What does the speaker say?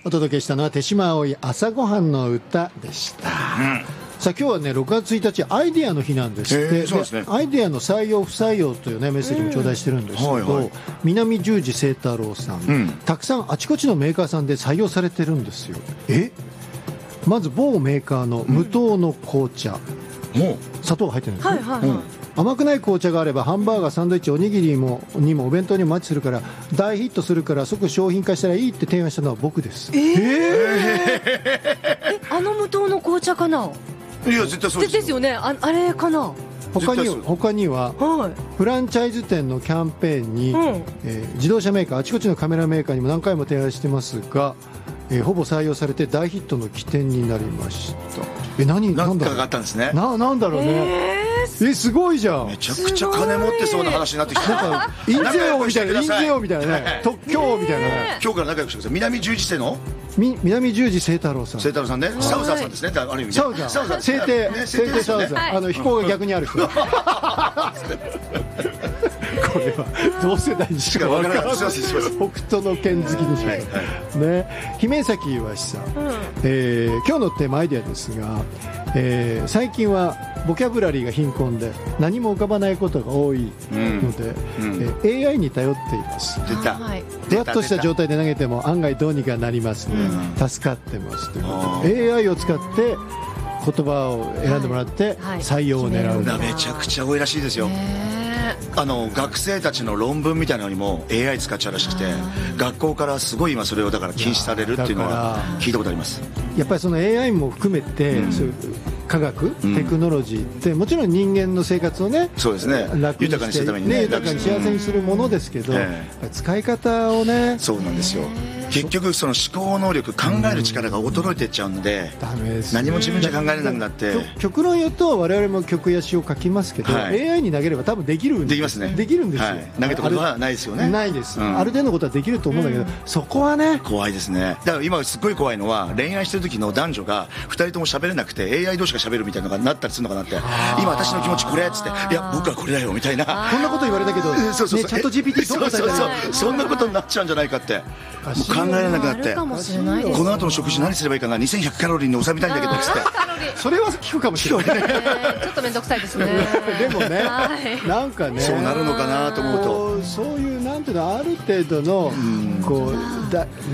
お届けしたのは手島葵朝ごはんの歌でした。さあ今日はね6月1日アイデアの日なんですって。 そうですね。 アイデアの採用不採用というねメッセージも頂戴してるんですけど、南十字清太郎さん、たくさんあちこちのメーカーさんで採用されてるんですよ。まず某メーカーの無糖の紅茶、砂糖が入ってるんですね。甘くない紅茶があればハンバーガー、サンドイッチ、おにぎりにもお弁当にもマッチするから大ヒットするから即商品化したらいいって提案したのは僕です。 あの無糖の紅茶かな。 いや絶対そうですよね。あれかな。 他には、フランチャイズ店のキャンペーンに、自動車メーカーあちこちのカメラメーカーにも何回も提案してますが、ほぼ採用されて大ヒットの起点になりました。何かがあったんですね。 なんだろうね。すごいじゃん。 めちゃくちゃ金持ってそうな話になってきた。 なんか印税王みたいなね、特許みたいなね。 今日から仲良くしてください。南十字星の南十字清太郎さん。 清太郎さんね。サウザーさんですね。ある意味サウザー聖帝サウザー、飛行が逆にある人。これは同世代にしか分からない。北斗の拳好きでしょね。姫崎岩志さん、今日のテーマアイデアですが、最近はボキャブラリーが貧困で何も浮かばないことが多いので、AI に頼っています。 出た。 ふわっとした状態で投げても案外どうにかなりますね。助かってますということで、AI を使って言葉を選んでもらって採用を狙う。 めちゃくちゃ多いらしいですよ。学生たちの論文みたいなのにも AI 使っちゃうらしくて、学校からすごい今それをだから禁止されるっていうのは聞いたことあります。 やっぱりその AI も含めて、そういう科学、テクノロジーってもちろん人間の生活をね、 そうですね、 楽にして豊かにするためにね、 豊かに幸せにするものですけど、使い方をね。 そうなんですよ。結局その思考能力、考える力が衰えていっちゃうので、何も自分じゃ考えれなくなって。 極論言うと我々も曲や詩を書きますけど、AI に投げれば多分できるんです。 できますね。 できるんですよ。 投げたことはないですよね。 ないです。ある程度のことはできると思うんだけど、そこはね怖いですね。だから今すごい怖いのは、恋愛してる時の男女が2人とも喋れなくて AI 同士が喋るみたいなのがなったりするのかなって。今私の気持ちこれっつって、いや僕はこれだよみたいな、 こんなこと言われたけど、チャット GPT どう答えたの。 そんなことになっちゃうんじゃないかって、もう考えられなくなって、この後の食事何すればいいかな、2100カロリーに収めたいんだけどっつって、 それは聞くかもしれない。 ちょっと面倒くさいですね。 でもね、なんかね、 そうなるのかなと思うと、 そういうなんていうの、ある程度のこう